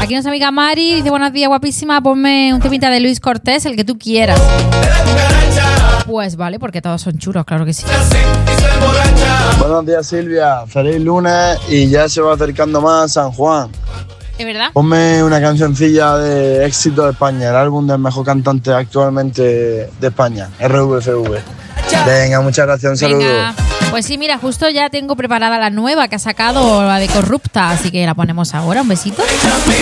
Aquí nuestra amiga Mari dice: buenos días, guapísima, ponme un temita de Luis Cortés, el que tú quieras. Pues vale, porque todos son churos, claro que sí. Buenos días, Silvia. Feliz lunes y ya se va acercando más San Juan. ¿Es verdad? Ponme una cancioncilla de Éxito de España, el álbum del mejor cantante actualmente de España, RVFV. Venga, muchas gracias, un saludo. Venga. Pues sí, mira, justo ya tengo preparada la nueva que ha sacado, la de Corrupta, así que la ponemos ahora. Un besito.